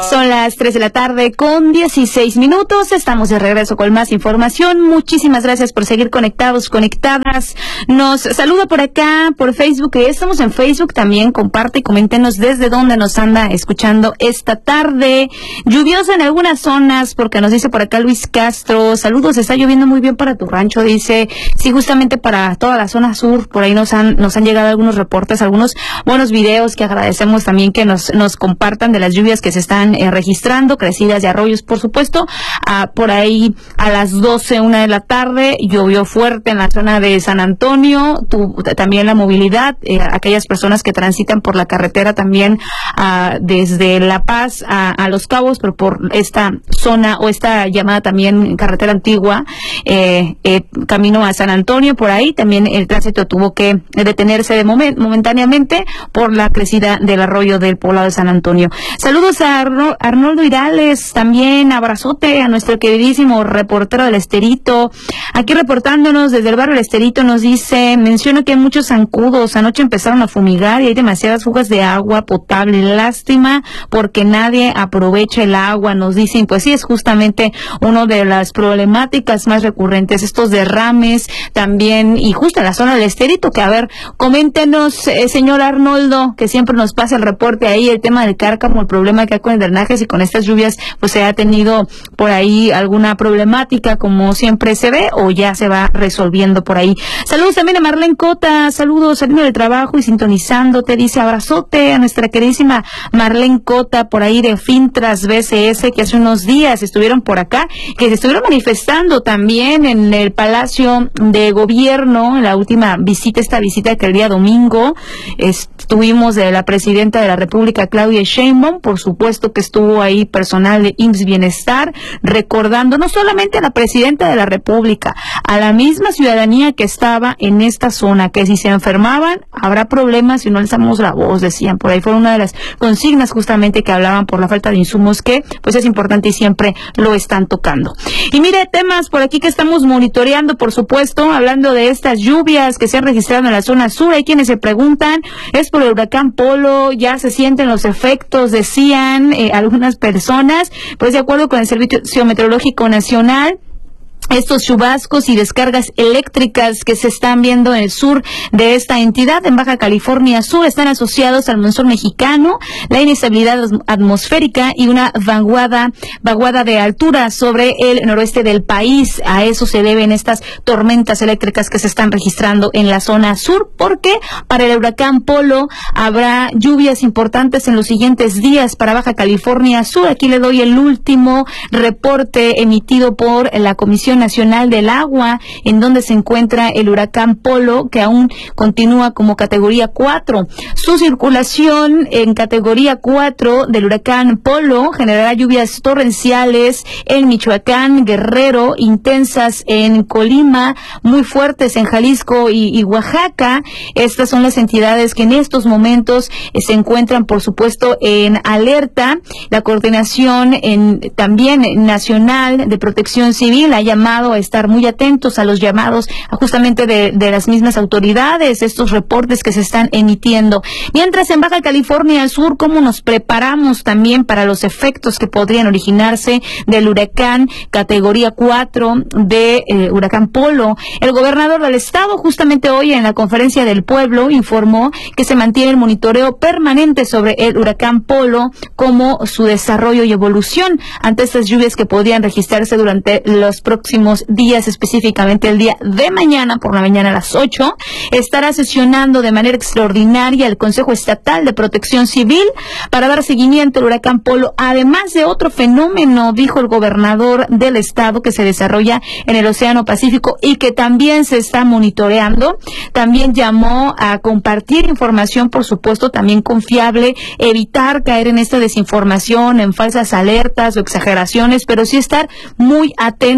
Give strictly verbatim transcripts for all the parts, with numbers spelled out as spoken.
Son las tres de la tarde con dieciséis minutos. Estamos de regreso con más información. Muchísimas gracias por seguir conectados, conectadas. Nos saluda por acá, por Facebook. Estamos en Facebook también. Comparte y coméntenos desde dónde nos anda escuchando esta tarde. Lluviosa en algunas zonas, porque nos dice por acá Luis Castro. Saludos, está lloviendo muy bien para tu rancho, dice. Sí, justamente para toda la zona sur. Por ahí nos han, nos han llegado algunos reportes, algunos buenos videos que agradecemos también que nos, nos compartan de las lluvias que se están Eh, registrando, crecidas de arroyos, por supuesto. Ah, por ahí a las doce, una de la tarde, llovió fuerte en la zona de San Antonio. Tu, también la movilidad, eh, aquellas personas que transitan por la carretera también ah, desde La Paz a, a Los Cabos, pero por esta zona o esta llamada también carretera antigua, eh, eh, camino a San Antonio, por ahí también el tránsito tuvo que detenerse de moment, momentáneamente por la crecida del arroyo del poblado de San Antonio. Saludos a Arno, Arnoldo Irales, también abrazote a nuestro queridísimo reportero del Esterito, aquí reportándonos desde el barrio del Esterito. Nos dice, menciono que hay muchos zancudos, anoche empezaron a fumigar y hay demasiadas fugas de agua potable, lástima porque nadie aprovecha el agua, nos dicen. Pues sí, es justamente una de las problemáticas más recurrentes, estos derrames también, y justo en la zona del Esterito, que a ver, coméntenos, eh, señor Arnoldo, que siempre nos pasa el reporte ahí, el tema del cárcamo, el problema que hay con el drenajes, y con estas lluvias pues se ha tenido por ahí alguna problemática como siempre se ve, o ya se va resolviendo por ahí. Saludos también a Marlene Cota, saludos saliendo del trabajo y sintonizando, te dice abrazote a nuestra queridísima Marlene Cota por ahí de Fintras B C S, que hace unos días estuvieron por acá, que se estuvieron manifestando también en el Palacio de Gobierno, en la última visita, esta visita que el día domingo estuvimos de la presidenta de la República, Claudia Sheinbaum, por supuesto que estuvo ahí personal de I M S S Bienestar, recordando no solamente a la presidenta de la República, a la misma ciudadanía que estaba en esta zona, que si se enfermaban, habrá problemas si no alzamos la voz, decían. Por ahí fue una de las consignas justamente que hablaban por la falta de insumos, que pues es importante y siempre lo están tocando. Y mire, temas por aquí que estamos monitoreando, por supuesto, hablando de estas lluvias que se han registrado en la zona sur. Hay quienes se preguntan, es por el huracán Polo, ya se sienten los efectos, decían eh, algunas personas, pues de acuerdo con el Servicio Meteorológico Nacional, estos chubascos y descargas eléctricas que se están viendo en el sur de esta entidad, en Baja California Sur, están asociados al monzón mexicano, la inestabilidad atmosférica y una vaguada, vaguada de altura sobre el noroeste del país. A eso se deben estas tormentas eléctricas que se están registrando en la zona sur, porque para el huracán Polo habrá lluvias importantes en los siguientes días para Baja California Sur. Aquí le doy el último reporte emitido por la Comisión Nacional del Agua, en donde se encuentra el huracán Polo, que aún continúa como categoría cuatro. Su circulación en categoría cuatro del huracán Polo generará lluvias torrenciales en Michoacán, Guerrero, intensas en Colima, muy fuertes en Jalisco y, y Oaxaca. Estas son las entidades que en estos momentos eh, se encuentran, por supuesto, en alerta. La coordinación en, también nacional de Protección Civil ha llamado a estar muy atentos a los llamados justamente de, de las mismas autoridades, estos reportes que se están emitiendo. Mientras en Baja California Sur, ¿cómo nos preparamos también para los efectos que podrían originarse del huracán categoría cuatro de eh, huracán Polo? El gobernador del estado justamente hoy en la conferencia del pueblo informó que se mantiene el monitoreo permanente sobre el huracán Polo, como su desarrollo y evolución ante estas lluvias que podrían registrarse durante los próximos días, específicamente el día de mañana, por la mañana a las ocho, estará sesionando de manera extraordinaria el Consejo Estatal de Protección Civil para dar seguimiento al huracán Polo, además de otro fenómeno, dijo el gobernador del estado, que se desarrolla en el Océano Pacífico y que también se está monitoreando. También llamó a compartir información, por supuesto, también confiable, evitar caer en esta desinformación, en falsas alertas o exageraciones, pero sí estar muy atentos a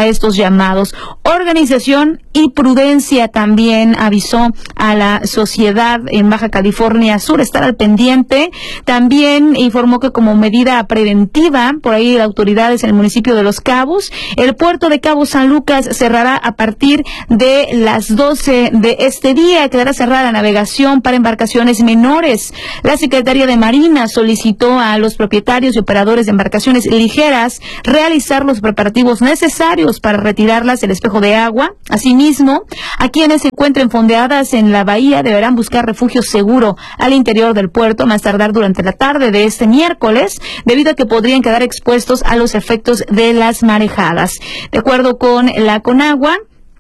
estos llamados. Organización y prudencia también avisó a la sociedad en Baja California Sur estar al pendiente. También informó que como medida preventiva, por ahí las autoridades en el municipio de Los Cabos, el puerto de Cabo San Lucas cerrará a partir de las doce de este día. Quedará cerrada la navegación para embarcaciones menores. La Secretaría de Marina solicitó a los propietarios y operadores de embarcaciones ligeras realizar los preparativos necesarios para retirarlas del espejo de agua. Asimismo, a quienes se encuentren fondeadas en la bahía deberán buscar refugio seguro al interior del puerto, más tardar durante la tarde de este miércoles, debido a que podrían quedar expuestos a los efectos de las marejadas. De acuerdo con la Conagua,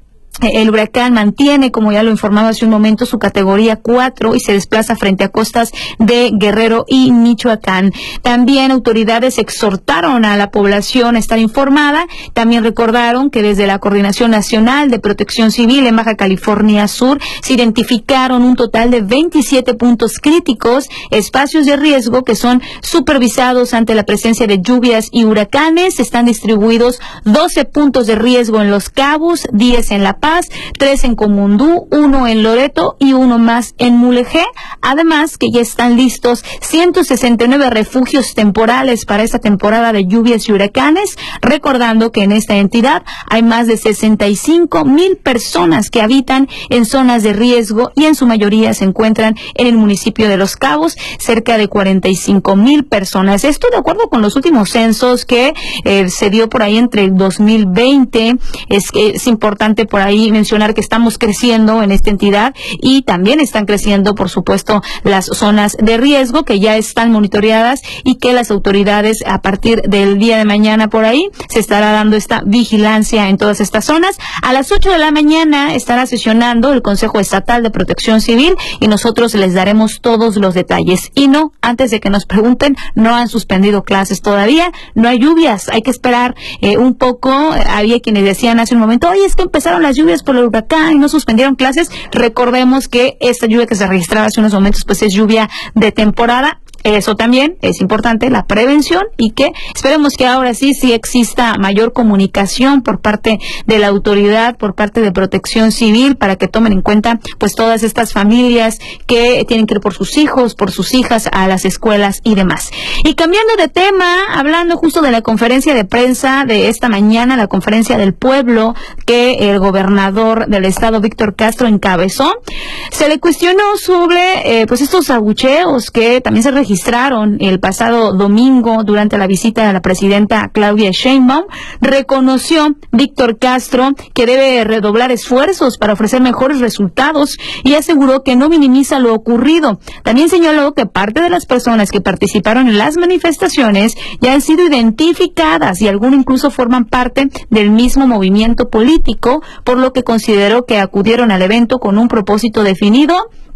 el huracán mantiene, como ya lo informaba hace un momento, su categoría cuatro y se desplaza frente a costas de Guerrero y Michoacán. También autoridades exhortaron a la población a estar informada. También recordaron que desde la Coordinación Nacional de Protección Civil en Baja California Sur se identificaron un total de veintisiete puntos críticos, espacios de riesgo que son supervisados ante la presencia de lluvias y huracanes. Están distribuidos doce puntos de riesgo en Los Cabos, diez en La Paz, tres en Comundú, uno en Loreto y uno más en Mulegé. Además que ya están listos ciento sesenta y nueve refugios temporales para esta temporada de lluvias y huracanes, recordando que en esta entidad hay más de sesenta y cinco mil personas que habitan en zonas de riesgo y en su mayoría se encuentran en el municipio de Los Cabos, cerca de cuarenta y cinco mil personas. Esto de acuerdo con los últimos censos que eh, se dio por ahí entre el dos mil veinte. Es que es importante por ahí mencionar que estamos creciendo en esta entidad y también están creciendo, por supuesto, las zonas de riesgo que ya están monitoreadas y que las autoridades a partir del día de mañana por ahí se estará dando esta vigilancia en todas estas zonas. A las ocho de la mañana estará sesionando el Consejo Estatal de Protección Civil y nosotros les daremos todos los detalles. Y no, antes de que nos pregunten, no han suspendido clases todavía, no hay lluvias, hay que esperar eh, un poco. Había quienes decían hace un momento, oye, es que empezaron las lluvias por el huracán y no suspendieron clases. Recordemos que esta lluvia que se registraba hace unos momentos pues es lluvia de temporada. Eso también es importante, la prevención, y que esperemos que ahora sí sí exista mayor comunicación por parte de la autoridad, por parte de Protección Civil, para que tomen en cuenta pues todas estas familias que tienen que ir por sus hijos, por sus hijas a las escuelas y demás. Y cambiando de tema, hablando justo de la conferencia de prensa de esta mañana, la conferencia del pueblo que el gobernador del estado, Víctor Castro, encabezó, se le cuestionó sobre eh, pues estos abucheos que también se registraron registraron el pasado domingo durante la visita de la presidenta Claudia Sheinbaum. Reconoció Víctor Castro que debe redoblar esfuerzos para ofrecer mejores resultados y aseguró que no minimiza lo ocurrido. También señaló que parte de las personas que participaron en las manifestaciones ya han sido identificadas y algunos incluso forman parte del mismo movimiento político, por lo que consideró que acudieron al evento con un propósito definido.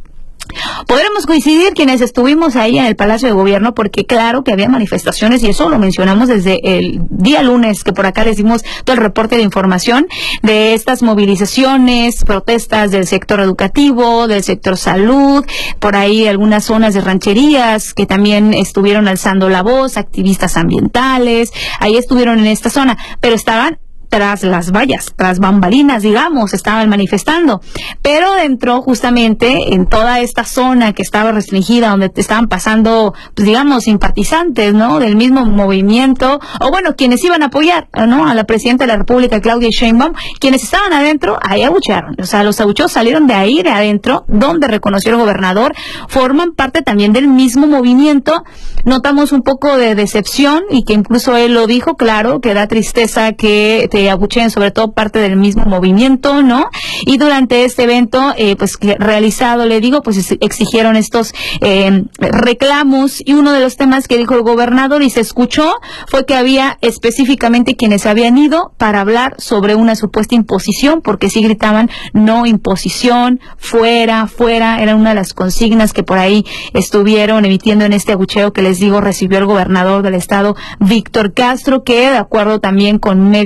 Podremos coincidir quienes estuvimos ahí en el Palacio de Gobierno, porque claro que había manifestaciones y eso lo mencionamos desde el día lunes, que por acá les dimos todo el reporte de información de estas movilizaciones, protestas del sector educativo, del sector salud, por ahí algunas zonas de rancherías que también estuvieron alzando la voz, activistas ambientales, ahí estuvieron en esta zona, pero estaban tras las vallas, tras bambalinas, digamos, estaban manifestando. Pero dentro, justamente, en toda esta zona que estaba restringida, donde estaban pasando, pues, digamos, simpatizantes, ¿no?, del mismo movimiento, o bueno, quienes iban a apoyar, ¿no?, a la presidenta de la República, Claudia Sheinbaum, quienes estaban adentro, ahí abuchearon. O sea, los abucheos salieron de ahí, de adentro, donde reconoció el gobernador, forman parte también del mismo movimiento. Notamos un poco de decepción, y que incluso él lo dijo, claro, que da tristeza que te abucheen, sobre todo parte del mismo movimiento, ¿no? Y durante este evento, eh, pues realizado, le digo, pues exigieron estos eh, reclamos, y uno de los temas que dijo el gobernador y se escuchó fue que había específicamente quienes habían ido para hablar sobre una supuesta imposición, porque sí gritaban no imposición, fuera, fuera, era una de las consignas que por ahí estuvieron emitiendo en este abucheo que les digo recibió el gobernador del estado, Víctor Castro, que de acuerdo también con medios nacionales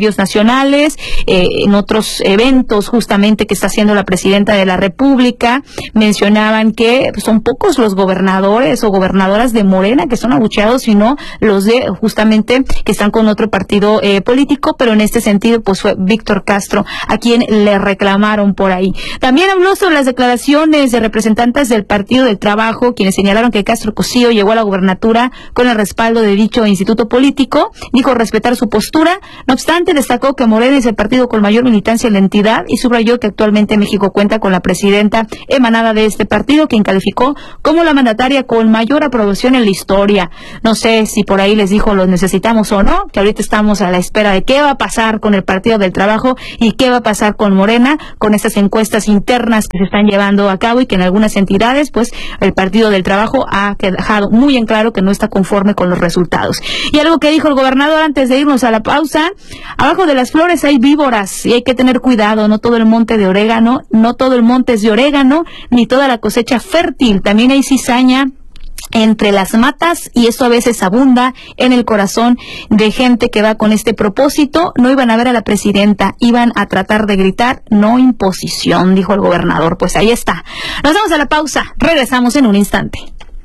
nacionales, eh, en otros eventos justamente que está haciendo la presidenta de la República, mencionaban que pues, son pocos los gobernadores o gobernadoras de Morena que son abucheados, sino los de justamente que están con otro partido eh, político, pero en este sentido pues fue Víctor Castro a quien le reclamaron por ahí. También habló sobre las declaraciones de representantes del Partido del Trabajo, quienes señalaron que Castro Cosío llegó a la gubernatura con el respaldo de dicho instituto político. Dijo respetar su postura, no obstante destacó que Morena es el partido con mayor militancia en la entidad y subrayó que actualmente México cuenta con la presidenta emanada de este partido, quien calificó como la mandataria con mayor aprobación en la historia. No sé si por ahí les dijo los necesitamos o no, que ahorita estamos a la espera de qué va a pasar con el Partido del Trabajo y qué va a pasar con Morena, con estas encuestas internas que se están llevando a cabo y que en algunas entidades, pues, el Partido del Trabajo ha dejado muy en claro que no está conforme con los resultados. Y algo que dijo el gobernador antes de irnos a la pausa: abajo de las flores hay víboras y hay que tener cuidado, no todo el monte de orégano, no todo el monte es de orégano, ni toda la cosecha fértil, también hay cizaña entre las matas y eso a veces abunda en el corazón de gente que va con este propósito. No iban a ver a la presidenta, iban a tratar de gritar no imposición, dijo el gobernador. Pues ahí está. Nos vamos a la pausa, regresamos en un instante.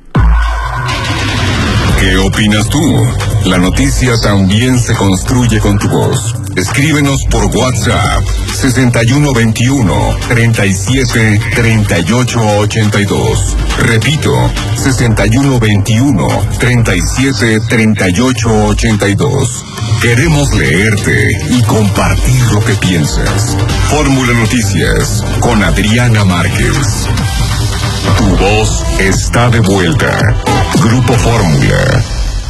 ¿Qué opinas tú? La noticia también se construye con tu voz. Escríbenos por WhatsApp sesenta y uno veintiuno, treinta y siete, treinta y ocho ochenta y dos. Repito, sesenta y uno veintiuno, treinta y siete, treinta y ocho ochenta y dos. Queremos leerte y compartir lo que piensas. Fórmula Noticias con Adriana Márquez. Tu voz está de vuelta. Grupo Fórmula.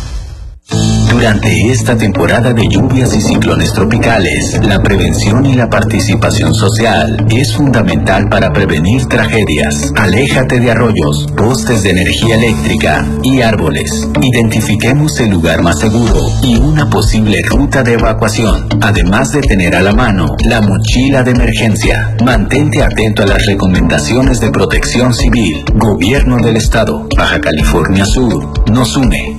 Durante esta temporada de lluvias y ciclones tropicales, la prevención y la participación social es fundamental para prevenir tragedias. Aléjate de arroyos, postes de energía eléctrica y árboles. Identifiquemos el lugar más seguro y una posible ruta de evacuación, además de tener a la mano la mochila de emergencia. Mantente atento a las recomendaciones de Protección Civil, Gobierno del Estado, Baja California Sur, nos une.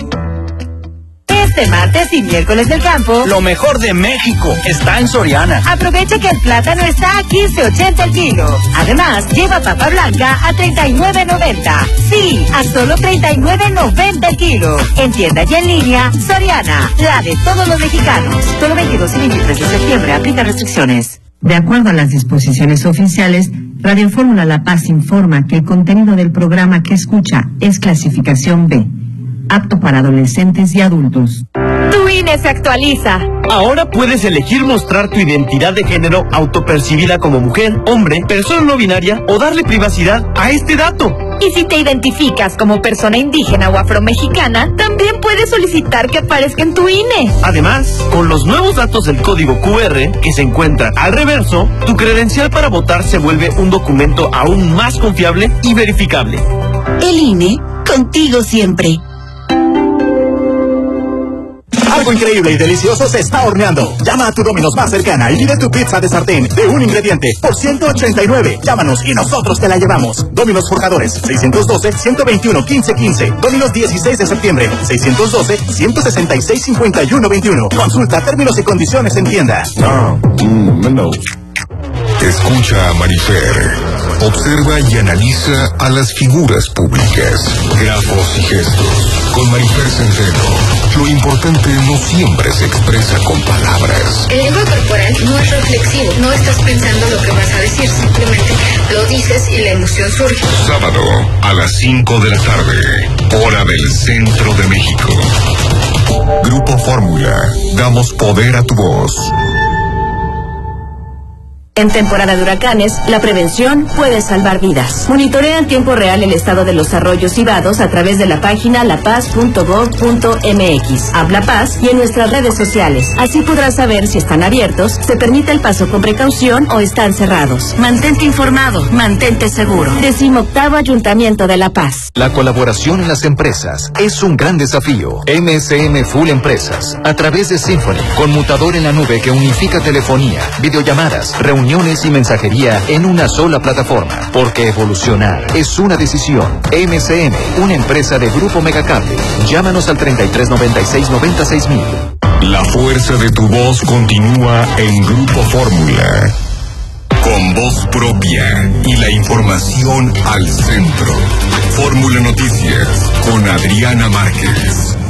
Este martes y miércoles del campo, lo mejor de México está en Soriana. Aprovecha que el plátano está a quince ochenta el kilo. Además, lleva papa blanca a treinta y nueve noventa. Sí, a solo treinta y nueve noventa el kilo. En tienda y en línea, Soriana, la de todos los mexicanos. Solo veintidós y veintitrés de septiembre, aplica restricciones. De acuerdo a las disposiciones oficiales, Radio Fórmula La Paz informa que el contenido del programa que escucha es clasificación B, apto para adolescentes y adultos. Tu I N E se actualiza. Ahora puedes elegir mostrar tu identidad de género autopercibida como mujer, hombre, persona no binaria o darle privacidad a este dato. Y si te identificas como persona indígena o afromexicana, también puedes solicitar que aparezca en tu I N E. Además, con los nuevos datos del código Q R que se encuentra al reverso, tu credencial para votar se vuelve un documento aún más confiable y verificable. El I N E, contigo siempre. Algo increíble y delicioso se está horneando. Llama a tu Domino's más cercana y pide tu pizza de sartén de un ingrediente por ciento ochenta y nueve. Llámanos y nosotros te la llevamos. Domino's Forjadores, seiscientos doce, ciento veintiuno, quince quince. Domino's dieciséis de septiembre, seiscientos doce, ciento sesenta y seis, cincuenta y uno veintiuno. Consulta términos y condiciones en tienda. No, mm, no. Escucha a Marifer. Observa y analiza a las figuras públicas, grafos y gestos. Con Marifer Centeno, lo importante no siempre se expresa con palabras. El lenguaje corporal no es reflexivo, no estás pensando lo que vas a decir, simplemente lo dices y la emoción surge. Sábado a las cinco de la tarde, hora del centro de México. Grupo Fórmula, damos poder a tu voz. En temporada de huracanes, la prevención puede salvar vidas. Monitorea en tiempo real el estado de los arroyos y vados a través de la página la paz punto gov punto m x, Habla Paz y en nuestras redes sociales. Así podrás saber si están abiertos, se permite el paso con precaución o están cerrados. Mantente informado, mantente seguro. Decimoctavo Ayuntamiento de La Paz. La colaboración en las empresas es un gran desafío. M S M Full Empresas, a través de Symphony, conmutador en la nube que unifica telefonía, videollamadas, reuniones y mensajería en una sola plataforma. Porque evolucionar es una decisión. M S M, una empresa de Grupo Megacable. Llámanos al treinta y tres noventa y seis noventa y seis mil. La fuerza de tu voz continúa en Grupo Fórmula. Con voz propia y la información al centro. Fórmula Noticias con Adriana Márquez.